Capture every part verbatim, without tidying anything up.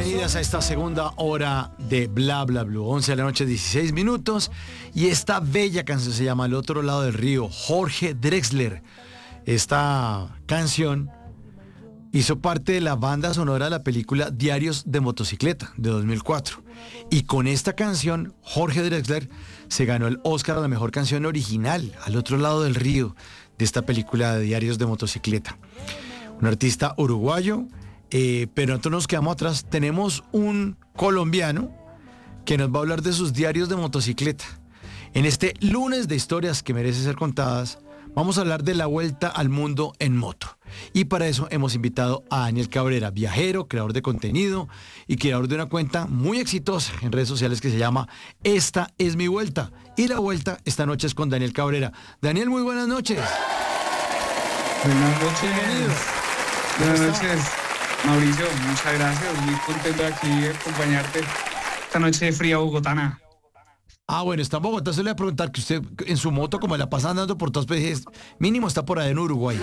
bienvenidas a esta segunda hora de Bla Bla Blue. once de la noche, dieciséis minutos. Y esta bella canción se llama Al otro lado del río, Jorge Drexler. Esta canción hizo parte de la banda sonora de la película Diarios de Motocicleta de dos mil cuatro. Y con esta canción, Jorge Drexler se ganó el Oscar a la mejor canción original, Al otro lado del río, de esta película de Diarios de Motocicleta. Un artista uruguayo, eh, pero nosotros nos quedamos atrás. Tenemos un colombiano que nos va a hablar de sus diarios de motocicleta. En este lunes de historias que merecen ser contadas, vamos a hablar de la vuelta al mundo en moto. Y para eso hemos invitado a Daniel Cabrera, viajero, creador de contenido y creador de una cuenta muy exitosa en redes sociales que se llama Esta es mi vuelta. Y la vuelta esta noche es con Daniel Cabrera. Daniel, muy buenas noches. Buenas noches. Bienvenido. Buenas noches, Mauricio. Muchas gracias. Muy contento de aquí de acompañarte esta noche fría bogotana. Ah, bueno, está en Bogotá. Se le voy a preguntar que usted en su moto, como la pasa andando por todas partes, mínimo está por ahí en Uruguay.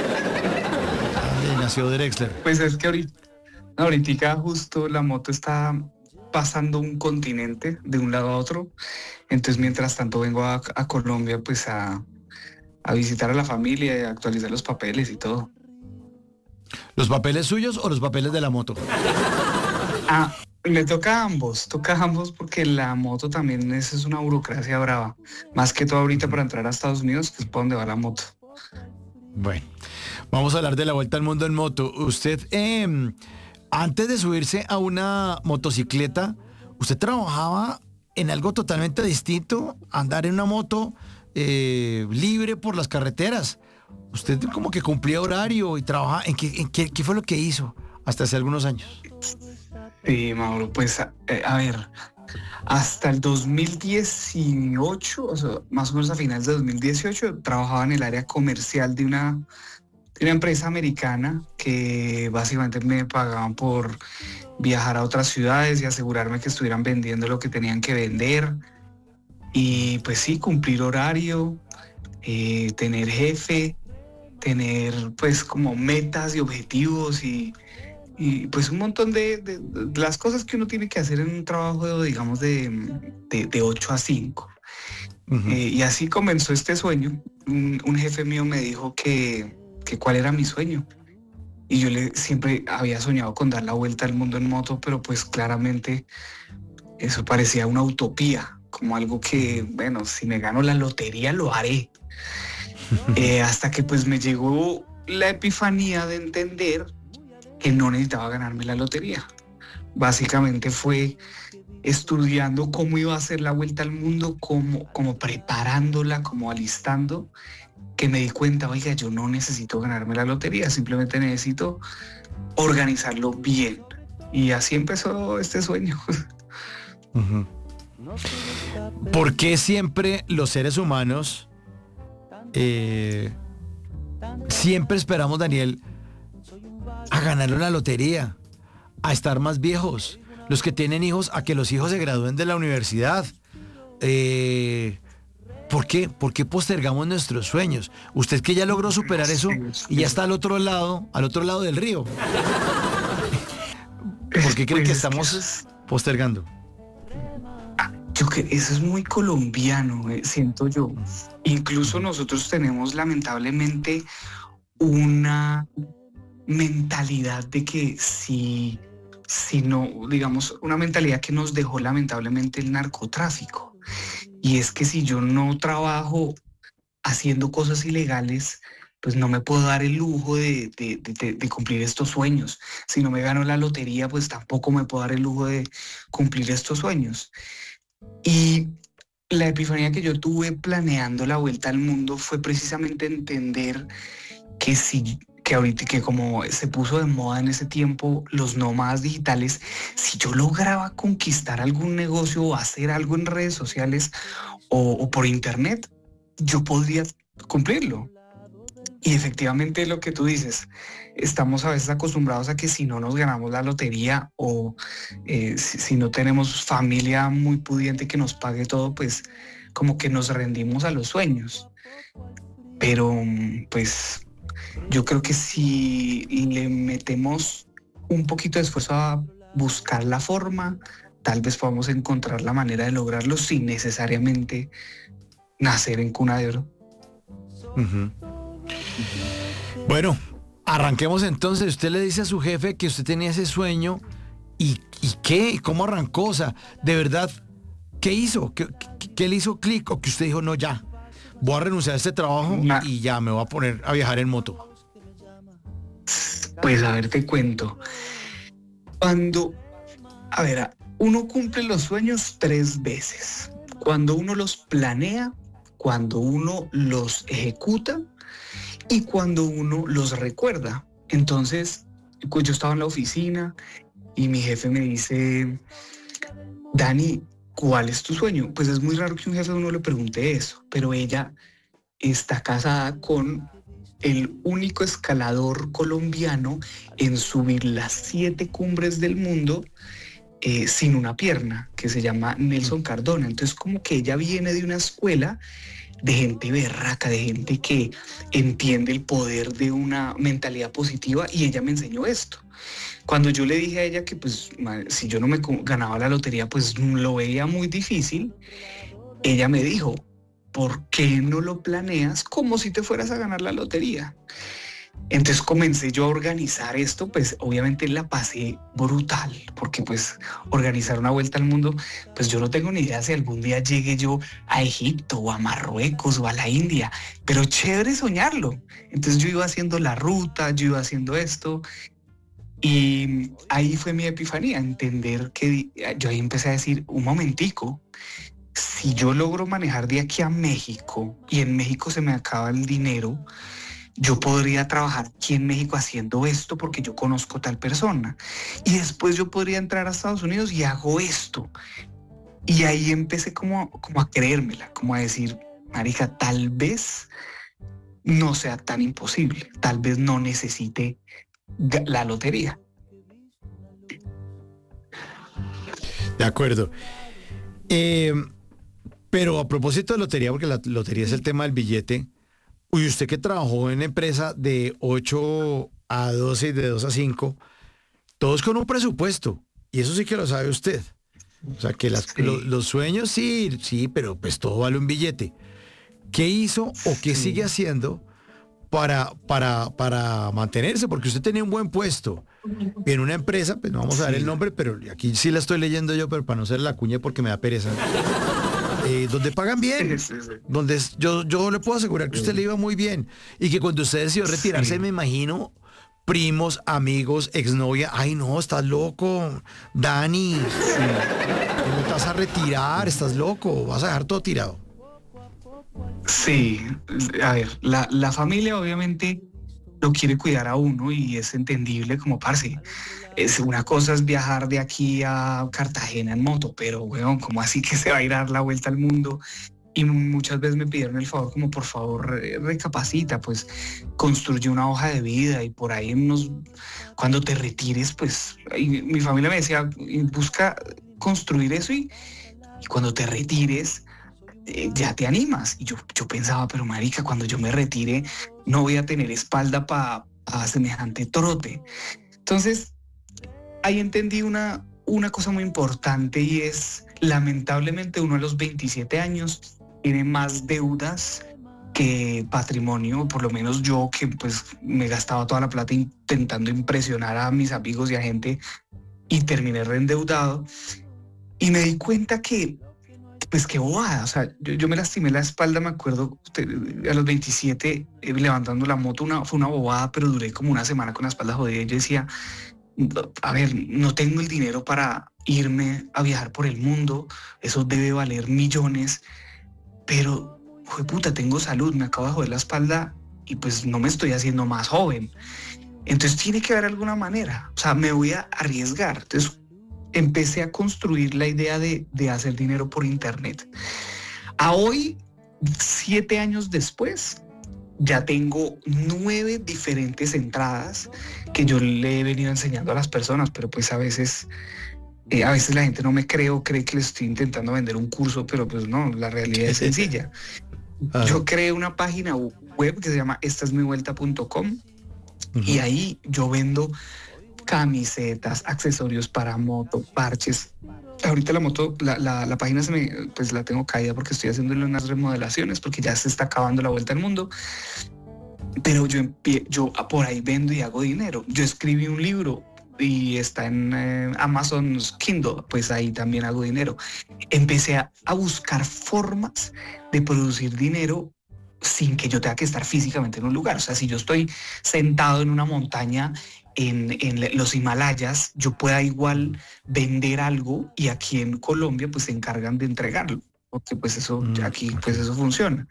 Ahí nació Drexler. Pues es que ahorita, ahorita justo la moto está pasando un continente de un lado a otro. Entonces, mientras tanto vengo a, a Colombia, pues a, a visitar a la familia y a actualizar los papeles y todo. ¿Los papeles suyos o los papeles de la moto? Ah, me toca ambos, toca ambos porque la moto también es, es una burocracia brava. Más que todo ahorita para entrar a Estados Unidos, que es para donde va la moto. Bueno, vamos a hablar de la vuelta al mundo en moto. Usted, eh, antes de subirse a una motocicleta, usted trabajaba en algo totalmente distinto, andar en una moto eh, libre por las carreteras. Usted como que cumplía horario y trabajaba. ¿En qué, en qué, qué fue lo que hizo hasta hace algunos años? Sí, Mauro, pues a, eh, a ver, hasta el dos mil dieciocho, o sea, más o menos a finales de dos mil dieciocho, trabajaba en el área comercial de una, de una empresa americana que básicamente me pagaban por viajar a otras ciudades y asegurarme que estuvieran vendiendo lo que tenían que vender. Y pues sí, cumplir horario, eh, tener jefe, tener pues como metas y objetivos y, y pues un montón de, de, de las cosas que uno tiene que hacer en un trabajo, digamos, de, de, de ocho a cinco. Uh-huh. Eh, y así comenzó este sueño. Un, un jefe mío me dijo que, que cuál era mi sueño. Y yo le siempre había soñado con dar la vuelta al mundo en moto, pero pues claramente eso parecía una utopía, como algo que, bueno, si me gano la lotería lo haré. Eh, hasta que pues me llegó la epifanía de entender que no necesitaba ganarme la lotería. Básicamente fue estudiando cómo iba a ser la vuelta al mundo, como, como preparándola, como alistando, que me di cuenta, oiga, yo no necesito ganarme la lotería, simplemente necesito organizarlo bien. Y así empezó este sueño. Uh-huh. ¿Por qué siempre los seres humanos eh, siempre esperamos, Daniel, a ganar la lotería, a estar más viejos, los que tienen hijos, a que los hijos se gradúen de la universidad? Eh, ¿Por qué? ¿Por qué postergamos nuestros sueños? Usted que ya logró superar eso y ya está al otro lado, al otro lado del río. ¿Por qué creen que estamos postergando? Yo que eso es muy colombiano, eh, siento yo. Incluso nosotros tenemos lamentablemente una mentalidad de que si, si no, digamos, una mentalidad que nos dejó lamentablemente el narcotráfico. Y es que si yo no trabajo haciendo cosas ilegales, pues no me puedo dar el lujo de, de, de, de cumplir estos sueños. Si no me gano la lotería, pues tampoco me puedo dar el lujo de cumplir estos sueños. Y la epifanía que yo tuve planeando la vuelta al mundo fue precisamente entender que si que ahorita que como se puso de moda en ese tiempo los nómadas digitales, si yo lograba conquistar algún negocio o hacer algo en redes sociales o, o por internet, yo podría cumplirlo. Y efectivamente lo que tú dices, estamos a veces acostumbrados a que si no nos ganamos la lotería o eh, si, si no tenemos familia muy pudiente que nos pague todo, pues como que nos rendimos a los sueños. Pero pues yo creo que si le metemos un poquito de esfuerzo a buscar la forma, tal vez podamos encontrar la manera de lograrlo sin necesariamente nacer en cuna de oro. Uh-huh. Bueno, arranquemos entonces. Usted le dice a su jefe que usted tenía ese sueño. ¿Y, y qué? ¿Cómo arrancó? O sea, de verdad, ¿qué hizo? ¿Qué, qué, qué le hizo clic? ¿O que usted dijo, no, ya, voy a renunciar a este trabajo Ma- y ya me voy a poner a viajar en moto? Pues a ver, te cuento. Cuando, a ver, uno cumple los sueños tres veces. Cuando uno los planea, cuando uno los ejecuta y cuando uno los recuerda. Entonces, pues yo estaba en la oficina y mi jefe me dice, Dani, ¿cuál es tu sueño? Pues es muy raro que un jefe a uno le pregunte eso, pero ella está casada con el único escalador colombiano en subir las siete cumbres del mundo eh, sin una pierna, que se llama Nelson Cardona. Entonces, como que ella viene de una escuela de gente berraca, de gente que entiende el poder de una mentalidad positiva, y ella me enseñó esto. Cuando yo le dije a ella que pues si yo no me ganaba la lotería, pues lo veía muy difícil, ella me dijo, ¿por qué no lo planeas como si te fueras a ganar la lotería? Entonces comencé yo a organizar esto, pues obviamente la pasé brutal, porque pues organizar una vuelta al mundo, pues yo no tengo ni idea si algún día llegue yo a Egipto o a Marruecos o a la India, pero chévere soñarlo. Entonces yo iba haciendo la ruta, yo iba haciendo esto, y ahí fue mi epifanía, entender que yo ahí empecé a decir, un momentico, si yo logro manejar de aquí a México y en México se me acaba el dinero, yo podría trabajar aquí en México haciendo esto porque yo conozco tal persona. Y después yo podría entrar a Estados Unidos y hago esto. Y ahí empecé como, como a creérmela, como a decir, marica, tal vez no sea tan imposible, tal vez no necesite la lotería. De acuerdo. Eh, pero a propósito de lotería, porque la lotería es el tema del billete, uy, usted que trabajó en empresa de ocho a doce y de dos a cinco, todos con un presupuesto, y eso sí que lo sabe usted. O sea, que las, sí. lo, los sueños sí, sí, pero pues todo vale un billete. ¿Qué hizo o qué sí. sigue haciendo para, para, para mantenerse? Porque usted tenía un buen puesto en una empresa, pues no vamos a dar sí. el nombre, pero aquí sí la estoy leyendo yo, pero para no ser la cuña porque me da pereza. Eh, donde pagan bien, sí, sí, sí. donde yo, yo le puedo asegurar que usted le iba muy bien y que cuando usted decidió retirarse, sí. me imagino, primos, amigos, exnovia, ay no, estás loco, Dani, sí. ¿cómo te vas a retirar? Estás loco, vas a dejar todo tirado. Sí, a ver, la, la familia obviamente lo quiere cuidar a uno y es entendible como parce. Es una cosa es viajar de aquí a Cartagena en moto, pero weón, ¿cómo así que se va a ir a dar la vuelta al mundo? Y muchas veces me pidieron el favor, como por favor recapacita, pues construye una hoja de vida y por ahí unos, cuando te retires, pues y mi familia me decía, busca construir eso y, y cuando te retires eh, ya te animas. Y yo, yo pensaba, pero marica, cuando yo me retire no voy a tener espalda para pa semejante trote. Entonces ahí entendí una, una cosa muy importante y es, lamentablemente uno a los veintisiete años tiene más deudas que patrimonio, por lo menos yo que pues me gastaba toda la plata intentando impresionar a mis amigos y a gente y terminé reendeudado y me di cuenta que pues qué bobada, o sea, yo, yo me lastimé la espalda, me acuerdo, a los veintisiete eh, levantando la moto, una, fue una bobada, pero duré como una semana con la espalda jodida y yo decía, a ver, no tengo el dinero para irme a viajar por el mundo, eso debe valer millones, pero, joder, puta, tengo salud, me acabo de joder la espalda y pues no me estoy haciendo más joven. Entonces tiene que haber alguna manera, o sea, me voy a arriesgar. Entonces empecé a construir la idea de, de hacer dinero por internet. A hoy, siete años después, ya tengo nueve diferentes entradas que yo le he venido enseñando a las personas, pero pues a veces, eh, a veces la gente no me cree o cree que les estoy intentando vender un curso, pero pues no, la realidad es sencilla. Ah. Yo creé una página web que se llama esta es mi vuelta punto com uh-huh. y ahí yo vendo camisetas, accesorios para moto, parches. Ahorita la moto, la, la, la página se me, pues la tengo caída porque estoy haciéndole unas remodelaciones porque ya se está acabando la vuelta al mundo. Pero yo, empie, yo por ahí vendo y hago dinero. Yo escribí un libro y está en eh, Amazon Kindle, pues ahí también hago dinero. Empecé a, a buscar formas de producir dinero sin que yo tenga que estar físicamente en un lugar. O sea, si yo estoy sentado en una montaña en, en los Himalayas, yo pueda igual vender algo y aquí en Colombia pues se encargan de entregarlo, porque pues eso, mm, aquí okay. pues eso funciona.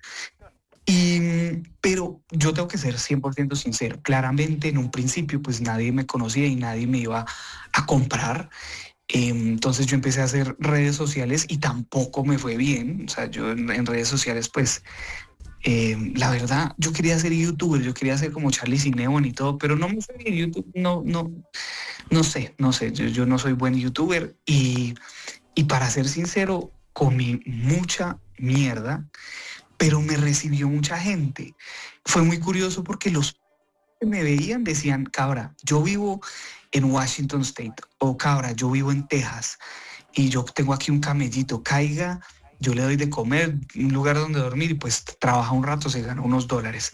Y, pero yo tengo que ser cien por ciento sincero. Claramente en un principio pues nadie me conocía y nadie me iba a comprar. Eh, entonces yo empecé a hacer redes sociales y tampoco me fue bien. O sea, yo en, en redes sociales pues eh, la verdad yo quería ser youtuber, yo quería ser como Charlie Cinnamon y todo, pero no me fue bien. YouTube no, no, no sé, no sé. Yo, yo no soy buen youtuber y, y para ser sincero comí mucha mierda, pero me recibió mucha gente. Fue muy curioso porque los que me veían decían, cabra, yo vivo en Washington State, o cabra, yo vivo en Texas y yo tengo aquí un camellito, caiga, yo le doy de comer, un lugar donde dormir y pues trabaja un rato, se gana unos dólares.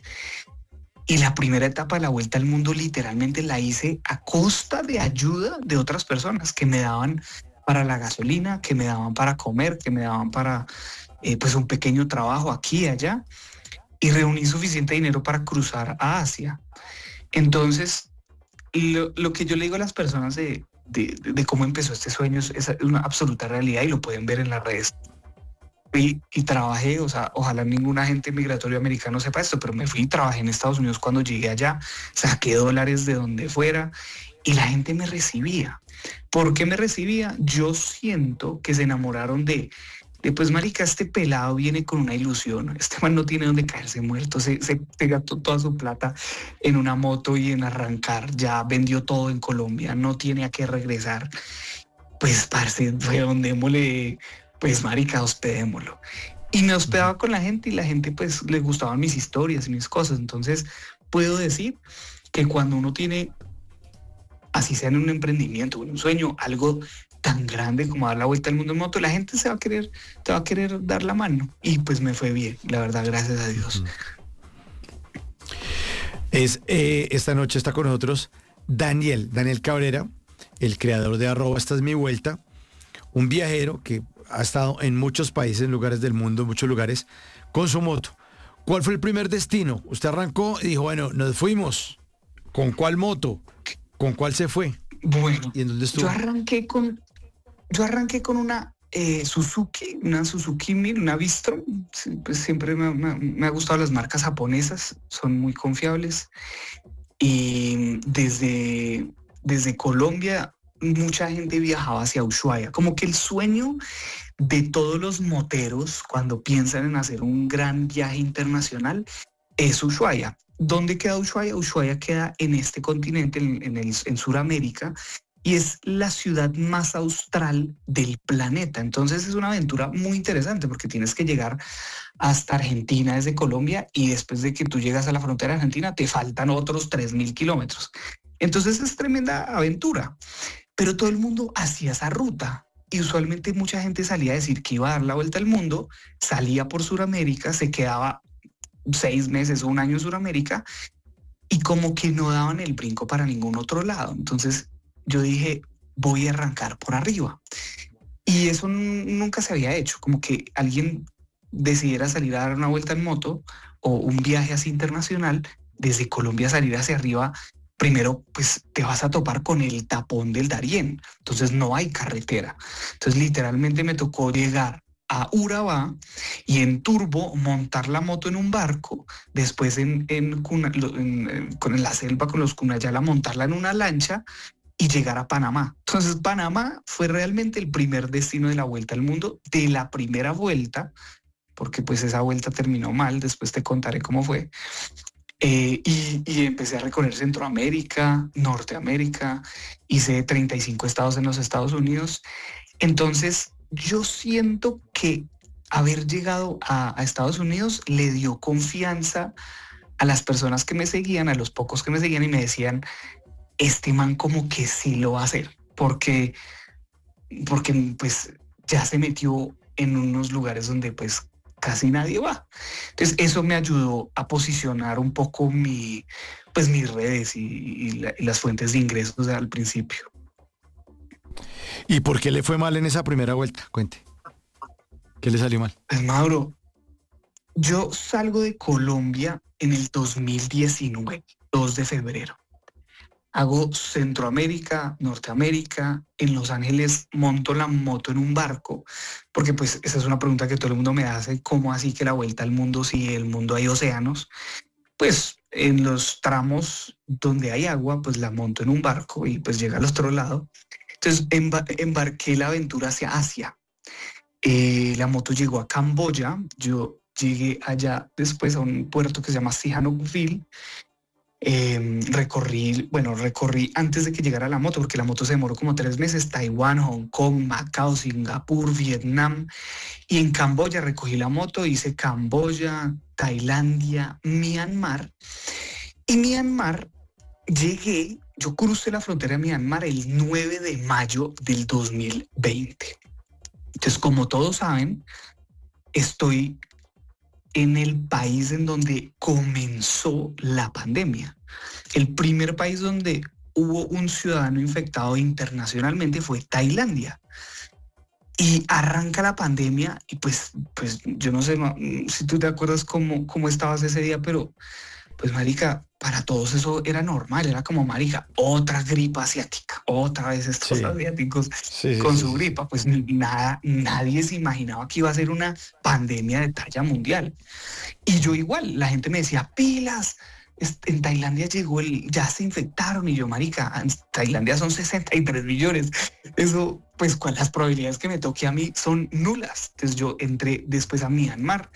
Y la primera etapa de la vuelta al mundo literalmente la hice a costa de ayuda de otras personas que me daban para la gasolina, que me daban para comer, que me daban para eh, pues un pequeño trabajo aquí y allá, y reuní suficiente dinero para cruzar a Asia. Entonces, lo, lo que yo le digo a las personas de, de, de cómo empezó este sueño es, es una absoluta realidad y lo pueden ver en las redes. Y, y trabajé, o sea, ojalá ningún agente migratorio americano sepa esto, pero me fui y trabajé en Estados Unidos cuando llegué allá, saqué dólares de donde fuera y la gente me recibía. ¿Por qué me recibía? Yo siento que se enamoraron de, de pues marica, este pelado viene con una ilusión, este man no tiene donde caerse muerto, se, se pega toda su plata en una moto y en arrancar, ya vendió todo en Colombia, no tiene a qué regresar. Pues parce, redondémosle, pues marica, hospedémoslo. Y me hospedaba con la gente y la gente pues le gustaban mis historias y mis cosas. Entonces puedo decir que cuando uno tiene, así sea en un emprendimiento, en un sueño, algo tan grande como dar la vuelta al mundo en moto, la gente se va a querer, te va a querer dar la mano. Y pues me fue bien, la verdad, gracias a Dios. Es, eh, esta noche está con nosotros Daniel, Daniel Cabrera, el creador de arroba esta es mi vuelta, un viajero que ha estado en muchos países, en lugares del mundo, en muchos lugares, con su moto. ¿Cuál fue el primer destino? Usted arrancó y dijo, bueno, nos fuimos. ¿Con cuál moto? ¿Con cuál se fue? Bueno, ¿y en dónde estuvo? Yo arranqué con, yo arranqué con una eh, Suzuki, una Suzuki Mir, una Bistrom. Pues siempre me, me, me ha gustado las marcas japonesas, son muy confiables. Y desde, desde Colombia mucha gente viajaba hacia Ushuaia, como que el sueño de todos los moteros cuando piensan en hacer un gran viaje internacional es Ushuaia. ¿Dónde queda Ushuaia? Ushuaia queda en este continente, en, en, el, en Sudamérica, y es la ciudad más austral del planeta. Entonces es una aventura muy interesante porque tienes que llegar hasta Argentina desde Colombia y después de que tú llegas a la frontera de Argentina te faltan otros tres mil kilómetros. Entonces es tremenda aventura. Pero todo el mundo hacía esa ruta y usualmente mucha gente salía a decir que iba a dar la vuelta al mundo, salía por Sudamérica, se quedaba seis meses o un año en Sudamérica y como que no daban el brinco para ningún otro lado. Entonces yo dije, voy a arrancar por arriba. Y eso n- nunca se había hecho, como que alguien decidiera salir a dar una vuelta en moto o un viaje así internacional, desde Colombia salir hacia arriba. Primero, pues te vas a topar con el tapón del Darién, entonces no hay carretera. Entonces literalmente me tocó llegar a Urabá y en turbo montar la moto en un barco, después en, en, cuna, en, en, con la selva con los Cunayala montarla en una lancha y llegar a Panamá. Entonces Panamá fue realmente el primer destino de la vuelta al mundo, de la primera vuelta, porque pues esa vuelta terminó mal, después te contaré cómo fue. Eh, y, y empecé a recorrer Centroamérica, Norteamérica, hice treinta y cinco estados en los Estados Unidos. Entonces, yo siento que haber llegado a, a Estados Unidos le dio confianza a las personas que me seguían, a los pocos que me seguían y me decían, este man como que sí lo va a hacer, porque, porque pues ya se metió en unos lugares donde pues casi nadie va. Entonces eso me ayudó a posicionar un poco mi, pues mis redes y, y, la, y las fuentes de ingresos al principio. ¿Y por qué le fue mal en esa primera vuelta? Cuente. ¿Qué le salió mal? Pues Mauro, yo salgo de Colombia en el dos mil diecinueve, dos de febrero. Hago Centroamérica, Norteamérica, en Los Ángeles monto la moto en un barco, porque pues esa es una pregunta que todo el mundo me hace, ¿cómo así que la vuelta al mundo si el mundo hay océanos? Pues en los tramos donde hay agua, pues la monto en un barco y pues llega al otro lado. Entonces emba embarqué la aventura hacia Asia. Eh, la moto llegó a Camboya, yo llegué allá después a un puerto que se llama Sihanoukville. Eh, recorrí, bueno, recorrí antes de que llegara la moto, porque la moto se demoró como tres meses, Taiwán, Hong Kong, Macao, Singapur, Vietnam, y en Camboya recogí la moto, hice Camboya, Tailandia, Myanmar, y Myanmar llegué, yo crucé la frontera de Myanmar el nueve de mayo del dos mil veinte. Entonces, como todos saben, estoy en el país en donde comenzó la pandemia. El primer país donde hubo un ciudadano infectado internacionalmente fue Tailandia. Y arranca la pandemia y pues, pues yo no sé no, si tú te acuerdas cómo, cómo estabas ese día, pero pues marica, para todos eso era normal, era como marica, otra gripa asiática, otra vez estos Sí, asiáticos sí, sí, con sí, su sí, sí. gripa, pues nada, nadie se imaginaba que iba a ser una pandemia de talla mundial. Y yo igual, la gente me decía, pilas, en Tailandia llegó el, ya se infectaron, y yo, marica, en Tailandia son sesenta y tres millones. Eso, pues, ¿cuál las probabilidades que me toque a mí son nulas? Entonces yo entré después a Myanmar.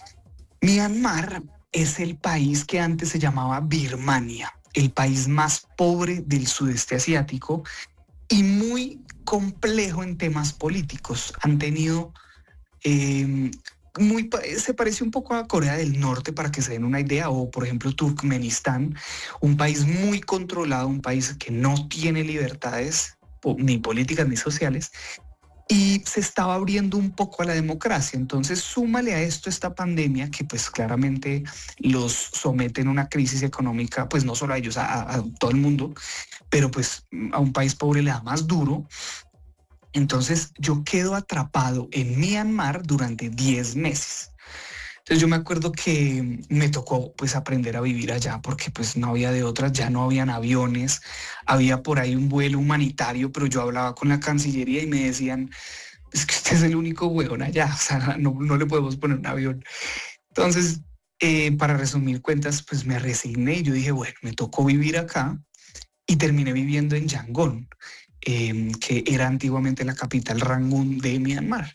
Myanmar es el país que antes se llamaba Birmania, el país más pobre del sudeste asiático y muy complejo en temas políticos. Han tenido eh, muy, se parece un poco a Corea del Norte para que se den una idea, o por ejemplo Turkmenistán, un país muy controlado, un país que no tiene libertades ni políticas ni sociales, y se estaba abriendo un poco a la democracia. Entonces, súmale a esto esta pandemia que pues claramente los somete en una crisis económica, pues no solo a ellos, a, a todo el mundo, pero pues a un país pobre le da más duro. Entonces yo quedo atrapado en Myanmar durante diez meses. Entonces yo me acuerdo que me tocó pues aprender a vivir allá porque pues no había de otras, ya no habían aviones, había por ahí un vuelo humanitario, pero yo hablaba con la Cancillería y me decían, es que usted es el único hueón allá, o sea, no, no le podemos poner un avión. Entonces, eh, para resumir cuentas, pues me resigné y yo dije, bueno, me tocó vivir acá y terminé viviendo en Yangon, eh, que era antiguamente la capital Rangún de Myanmar.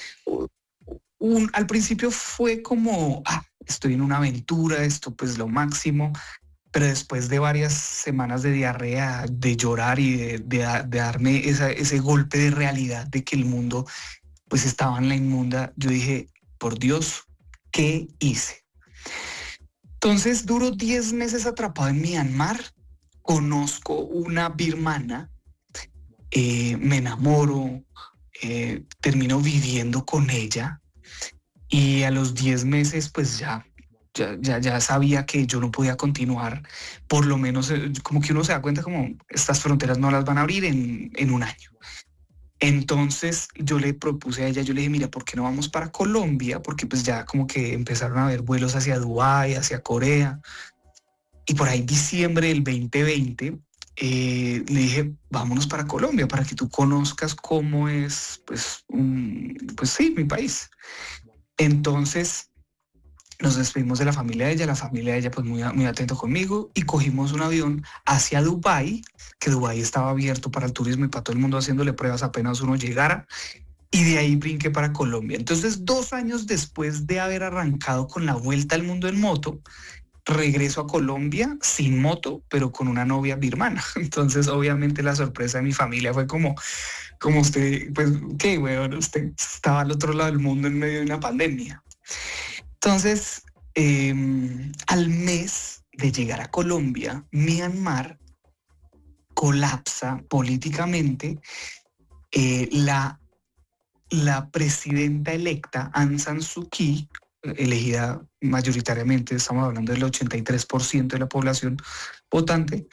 Un, al principio fue como, ah, estoy en una aventura, esto pues lo máximo, pero después de varias semanas de diarrea, de llorar y de, de, de darme esa, ese golpe de realidad de que el mundo pues estaba en la inmunda, yo dije, por Dios, ¿qué hice? Entonces duro diez meses atrapado en Myanmar, conozco una birmana, eh, me enamoro, eh, termino viviendo con ella. Y a los diez meses, pues ya, ya, ya, ya sabía que yo no podía continuar. Por lo menos, eh, como que uno se da cuenta como estas fronteras no las van a abrir en, en un año. Entonces yo le propuse a ella, yo le dije, mira, ¿por qué no vamos para Colombia? Porque pues ya como que empezaron a haber vuelos hacia Dubái, hacia Corea. Y por ahí diciembre del veinte veinte, eh, le dije, vámonos para Colombia para que tú conozcas cómo es, pues, un, pues sí, mi país. Entonces nos despedimos de la familia de ella, la familia de ella pues muy, muy atento conmigo, y cogimos un avión hacia Dubái, que Dubái estaba abierto para el turismo y para todo el mundo haciéndole pruebas apenas uno llegara, y de ahí brinqué para Colombia. Entonces, dos años después de haber arrancado con la vuelta al mundo en moto, regreso a Colombia sin moto, pero con una novia birmana. Entonces, obviamente la sorpresa de mi familia fue como, como usted, pues, ¿qué, weón? Usted estaba al otro lado del mundo en medio de una pandemia. Entonces, eh, al mes de llegar a Colombia, Myanmar colapsa políticamente, eh, la, la presidenta electa Aung San Suu Kyi, elegida mayoritariamente, estamos hablando del ochenta y tres por ciento de la población votante,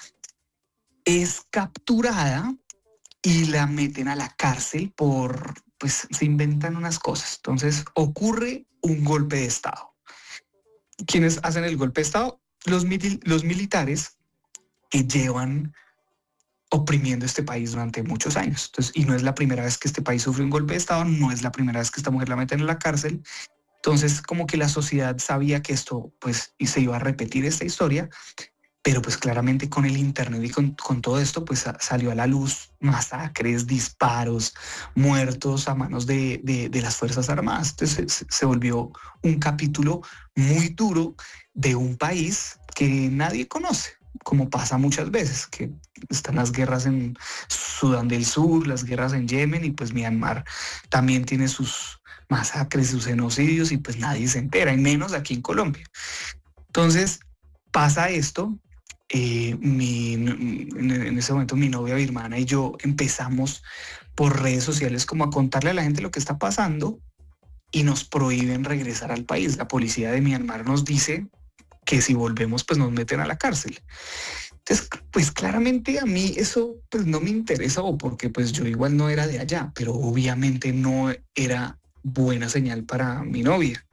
es capturada y la meten a la cárcel por, pues se inventan unas cosas. Entonces ocurre un golpe de Estado. ¿Quiénes hacen el golpe de Estado? Los, mil, los militares que llevan oprimiendo este país durante muchos años. Entonces, y no es la primera vez que este país sufre un golpe de Estado, no es la primera vez que esta mujer la meten en la cárcel. Entonces, como que la sociedad sabía que esto, pues, y se iba a repetir esta historia, pero pues claramente con el internet y con, con todo esto, pues a, salió a la luz masacres, disparos, muertos a manos de, de, de las Fuerzas Armadas. Entonces se, se volvió un capítulo muy duro de un país que nadie conoce, como pasa muchas veces, que están las guerras en Sudán del Sur, las guerras en Yemen, y pues Myanmar también tiene sus masacres, sus genocidios, y pues nadie se entera, y menos aquí en Colombia. Entonces pasa esto. Eh, mi, en, en ese momento mi novia birmana y yo empezamos por redes sociales como a contarle a la gente lo que está pasando, y nos prohíben regresar al país. La policía de Myanmar nos dice que si volvemos pues nos meten a la cárcel. Entonces, pues claramente a mí eso pues no me interesa, o porque pues yo igual no era de allá, pero obviamente no era buena señal para mi novia.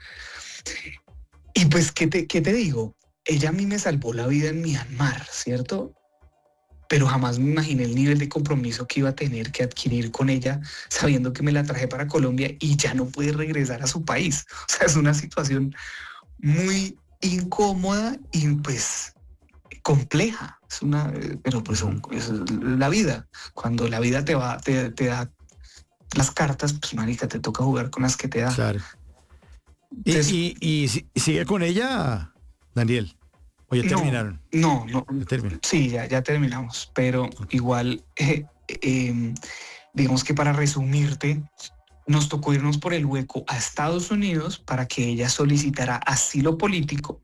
Y pues, ¿qué te, qué te digo? Ella a mí me salvó la vida en Myanmar, ¿cierto? Pero jamás me imaginé el nivel de compromiso que iba a tener que adquirir con ella, sabiendo que me la traje para Colombia y ya no puede regresar a su país. O sea, es una situación muy incómoda y pues compleja. Es una, pero pues es la vida. Cuando la vida te va, te, te da las cartas, pues marica, te toca jugar con las que te da. Claro. Entonces, ¿Y, y, y, y sigue con ella, Daniel? ¿O ya terminaron? No, no, no. ¿Ya terminaron? Sí, ya, ya terminamos, pero igual, eh, eh, digamos que para resumirte, nos tocó irnos por el hueco a Estados Unidos para que ella solicitara asilo político,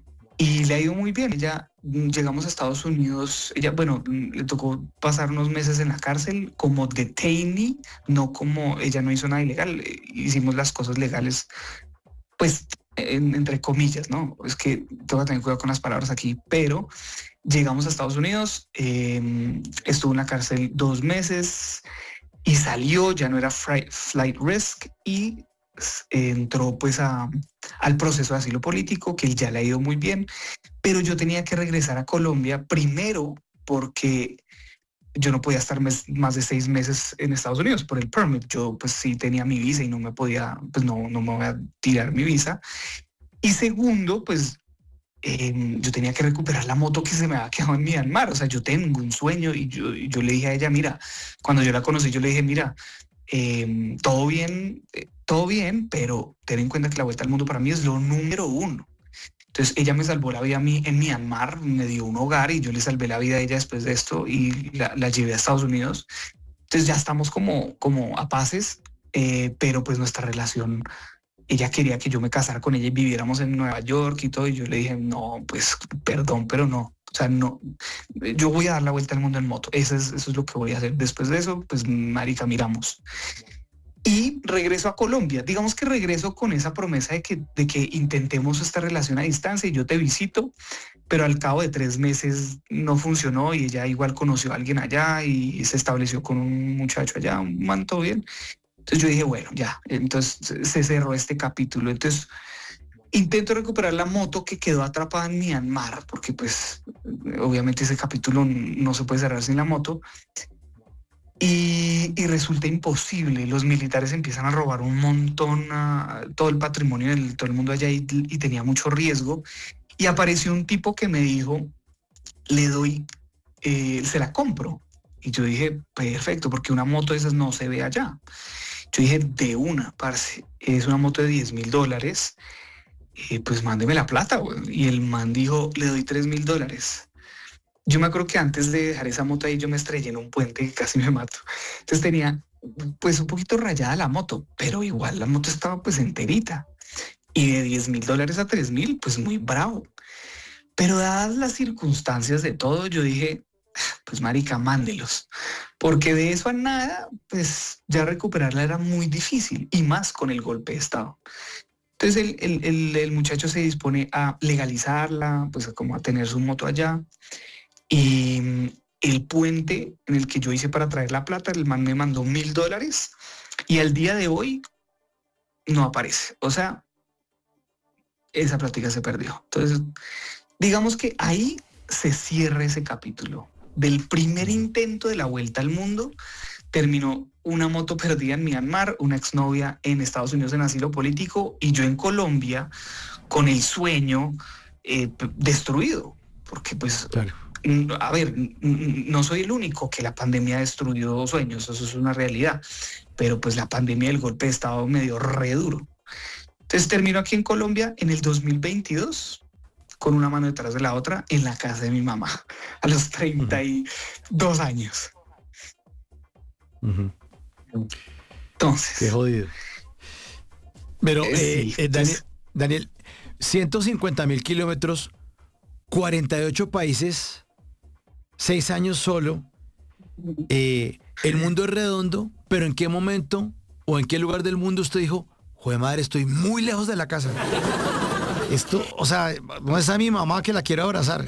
y le ha ido muy bien. Ella, llegamos a Estados Unidos, ella, bueno, le tocó pasar unos meses en la cárcel como detainee, no como, ella no hizo nada ilegal, hicimos las cosas legales, pues, En, entre comillas, ¿no? Es que tengo que tener cuidado con las palabras aquí, pero llegamos a Estados Unidos, eh, estuvo en la cárcel dos meses y salió, ya no era flight, flight risk, y eh, entró pues a, al proceso de asilo político, que ya le ha ido muy bien, pero yo tenía que regresar a Colombia primero porque yo no podía estar mes, más de seis meses en Estados Unidos por el permit. Yo pues sí tenía mi visa y no me podía, pues no, no me voy a tirar mi visa. Y segundo, pues eh, yo tenía que recuperar la moto que se me había quedado en Myanmar. O sea, yo tengo un sueño, y yo, y yo le dije a ella, mira, cuando yo la conocí, yo le dije, mira, eh, todo bien, eh, todo bien, pero ten en cuenta que la vuelta al mundo para mí es lo número uno. Entonces ella me salvó la vida a mí en Myanmar, me dio un hogar y yo le salvé la vida a ella después de esto, y la, la llevé a Estados Unidos. Entonces ya estamos como, como a paces, eh, pero pues nuestra relación, ella quería que yo me casara con ella y viviéramos en Nueva York y todo, y yo le dije, no, pues perdón, pero no. O sea, no, yo voy a dar la vuelta al mundo en moto, eso es, eso es lo que voy a hacer. Después de eso, pues marica, miramos. Y regreso a Colombia. Digamos que regreso con esa promesa de que, de que intentemos esta relación a distancia y yo te visito, pero al cabo de tres meses no funcionó, y ella igual conoció a alguien allá y se estableció con un muchacho allá, un man, todo bien. Entonces yo dije, bueno, ya, entonces se cerró este capítulo. Entonces intento recuperar la moto que quedó atrapada en Myanmar, porque pues obviamente ese capítulo no se puede cerrar sin la moto. Y, y resulta imposible. Los militares empiezan a robar un montón, a todo el patrimonio de todo el mundo allá, y, y tenía mucho riesgo. Y apareció un tipo que me dijo, le doy, eh, se la compro. Y yo dije, perfecto, porque una moto de esas no se ve allá. Yo dije, de una, parce, es una moto de diez mil dólares, eh, pues mándeme la plata, güey. Y el man dijo, le doy tres mil dólares. Yo me acuerdo que antes de dejar esa moto ahí, yo me estrellé en un puente y casi me mato. Entonces tenía pues un poquito rayada la moto, pero igual la moto estaba pues enterita. Y de diez mil dólares a tres mil, pues muy bravo. Pero dadas las circunstancias de todo, yo dije, pues marica, mándelos. Porque de eso a nada, pues ya recuperarla era muy difícil, y más con el golpe de Estado. Entonces el, el, el, el muchacho se dispone a legalizarla, pues como a tener su moto allá. Y mm, el puente en el que yo hice para traer la plata, el man me mandó mil dólares y al día de hoy no aparece. O sea, esa plática se perdió. Entonces, digamos que ahí se cierra ese capítulo. Del primer intento de la vuelta al mundo, terminó una moto perdida en Myanmar, una exnovia en Estados Unidos en asilo político y yo en Colombia con el sueño eh, destruido. Porque pues, Claro. a ver, no soy el único que la pandemia ha destruido sueños, eso es una realidad. Pero pues la pandemia del golpe de Estado me dio re duro. Entonces termino aquí en Colombia en el dos mil veintidós con una mano detrás de la otra en la casa de mi mamá a los treinta y dos años. Uh-huh. Entonces. Qué jodido. Pero, Eh, eh, sí, eh, Daniel, pues, Daniel, ciento cincuenta mil kilómetros, cuarenta y ocho países, seis años solo. Eh, el mundo es redondo, pero ¿en qué momento o en qué lugar del mundo usted dijo, joder madre, estoy muy lejos de la casa? Esto, o sea, no es a mi mamá que la quiero abrazar.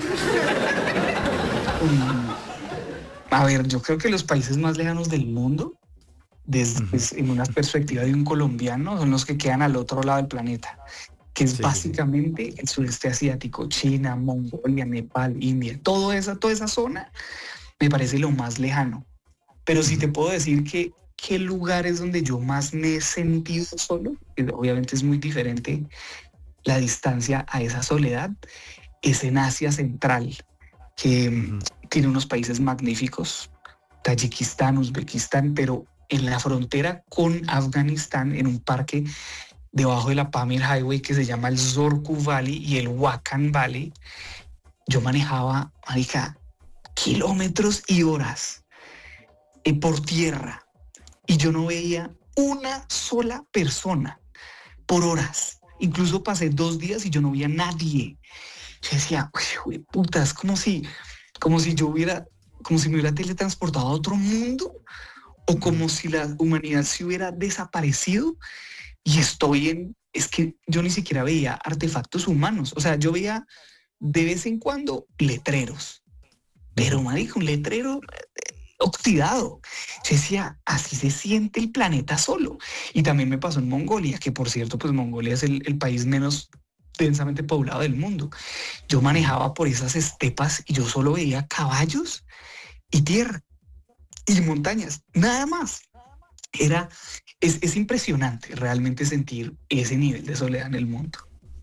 a ver, yo creo que los países más lejanos del mundo, desde, Ujú. pues, en una perspectiva de un colombiano, son los que quedan al otro lado del planeta, que es Sí, sí, sí. básicamente el sureste asiático, China, Mongolia, Nepal, India, toda esa, toda esa zona me parece lo más lejano. Pero sí te puedo decir que qué lugar es donde yo más me he sentido solo, que obviamente es muy diferente la distancia a esa soledad, es en Asia Central, que Ujú. tiene unos países magníficos, Tayikistán, Uzbekistán, pero en la frontera con Afganistán, en un parque debajo de la Pamir Highway que se llama el Zorku Valley y el Wakhan Valley, yo manejaba, marica, kilómetros y horas eh, por tierra y yo no veía una sola persona por horas. Incluso pasé dos días y yo no veía a nadie. Yo decía, uy, puta, es como si, como si yo hubiera, como si me hubiera teletransportado a otro mundo o como si la humanidad se hubiera desaparecido y estoy en, es que yo ni siquiera veía artefactos humanos. O sea, yo veía de vez en cuando letreros, pero marico, un letrero oxidado. Yo decía, así se siente el planeta solo. Y también me pasó en Mongolia, que por cierto, pues Mongolia es el, el país menos densamente poblado del mundo. Yo manejaba por esas estepas y yo solo veía caballos y tierra y montañas, nada más. Era, es, es impresionante realmente sentir ese nivel de soledad en el mundo.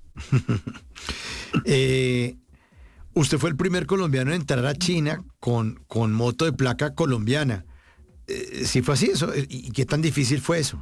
Eh, usted fue el primer colombiano en entrar a China con, con moto de placa colombiana. Eh, ¿Sí fue así eso? ¿Y qué tan difícil fue eso?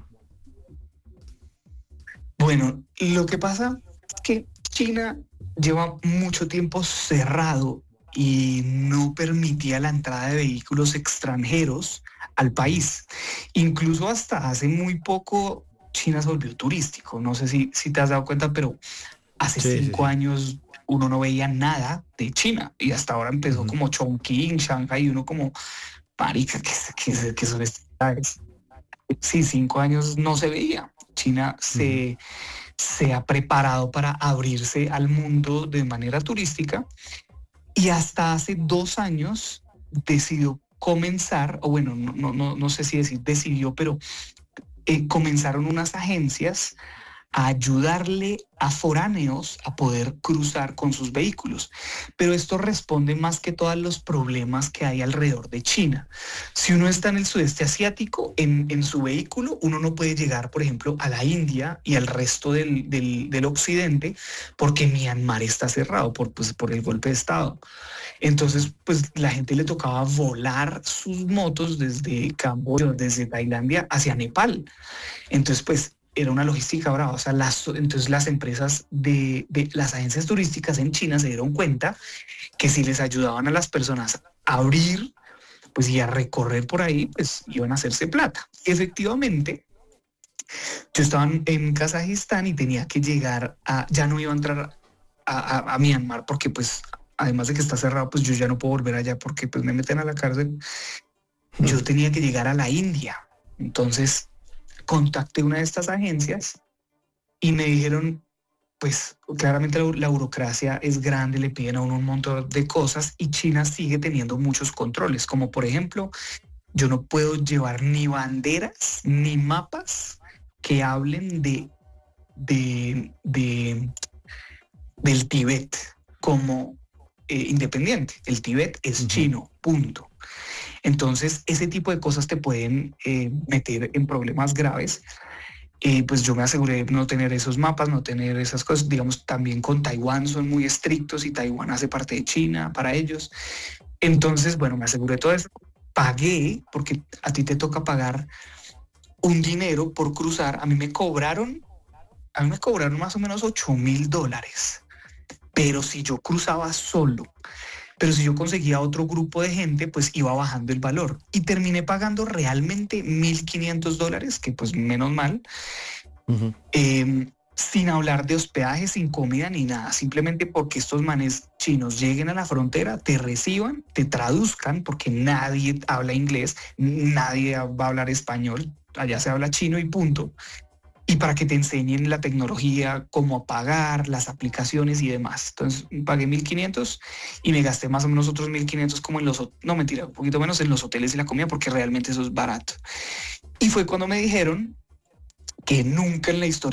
Bueno, lo que pasa es que China lleva mucho tiempo cerrado y no permitía la entrada de vehículos extranjeros al país. Incluso hasta hace muy poco China se volvió turístico. No sé si, si te has dado cuenta, pero hace Sí, sí, cinco sí. años uno no veía nada de China y hasta ahora empezó Ujú. como Chongqing, Shanghai y uno como, marica, ¿qué, qué, qué son estas ciudades? Sí, cinco años no se veía. China Ujú. se, se ha preparado para abrirse al mundo de manera turística y hasta hace dos años decidió comenzar, o bueno, no, no, no, no sé si decir decidió, pero eh, comenzaron unas agencias a ayudarle a foráneos a poder cruzar con sus vehículos. Pero esto responde más que todo a los problemas que hay alrededor de China. Si uno está en el sudeste asiático, en, en su vehículo, uno no puede llegar, por ejemplo, a la India y al resto del, del, del occidente, porque Myanmar está cerrado por, pues, por el golpe de Estado. Entonces, pues la gente le tocaba volar sus motos desde Camboya, desde Tailandia hacia Nepal. Entonces, pues era una logística brava. O sea, las, entonces las empresas de, de las agencias turísticas en China se dieron cuenta que si les ayudaban a las personas a abrir, pues y a recorrer por ahí, pues iban a hacerse plata. Y efectivamente, yo estaba en, en Kazajistán y tenía que llegar a, ya no iba a entrar a, a, a Myanmar porque pues además de que está cerrado, pues yo ya no puedo volver allá porque pues me meten a la cárcel. Yo tenía que llegar a la India. Entonces contacté una de estas agencias y me dijeron, pues claramente la, la burocracia es grande, le piden a uno un montón de cosas y China sigue teniendo muchos controles, como por ejemplo, yo no puedo llevar ni banderas ni mapas que hablen de, de, de del Tíbet como eh, independiente. El Tíbet es uh-huh. chino, punto. Entonces, ese tipo de cosas te pueden eh, meter en problemas graves. Eh, pues yo me aseguré de no tener esos mapas, no tener esas cosas. Digamos, también con Taiwán son muy estrictos y Taiwán hace parte de China para ellos. Entonces, bueno, me aseguré todo eso. Pagué, porque a ti te toca pagar un dinero por cruzar. A mí me cobraron, a mí me cobraron más o menos ocho mil dólares. Pero si yo cruzaba solo, pero si yo conseguía otro grupo de gente, pues iba bajando el valor. Y terminé pagando realmente mil quinientos dólares, que pues menos mal, uh-huh. eh, sin hablar de hospedaje, sin comida ni nada. Simplemente porque estos manes chinos lleguen a la frontera, te reciban, te traduzcan, porque nadie habla inglés, nadie va a hablar español, allá se habla chino y punto. Y para que te enseñen la tecnología, cómo pagar, las aplicaciones y demás. Entonces pagué mil quinientos y me gasté más o menos otros mil quinientos como en los, no mentira, un poquito menos en los hoteles y la comida, porque realmente eso es barato. Y fue cuando me dijeron que nunca en la historia